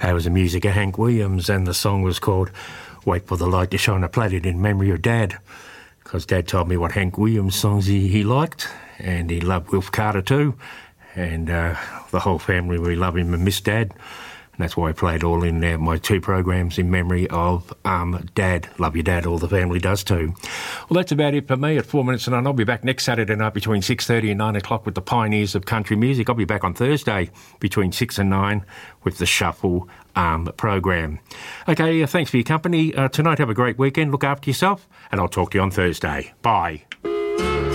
That was the music of Hank Williams, and the song was called Wait for the Light to Shine a Planet in memory of Dad, because Dad told me what Hank Williams songs he liked, and he loved Wilf Carter too, and the whole family, we love him and miss Dad. And that's why I played all in my two programs in memory of Dad. Love your dad, all the family does too. Well, that's about it for me at 4 minutes to 9. I'll be back next Saturday night between 6:30 and 9 o'clock with the Pioneers of Country Music. I'll be back on Thursday between 6 and 9 with the Shuffle program. Okay, thanks for your company. Tonight, have a great weekend. Look after yourself, and I'll talk to you on Thursday. Bye.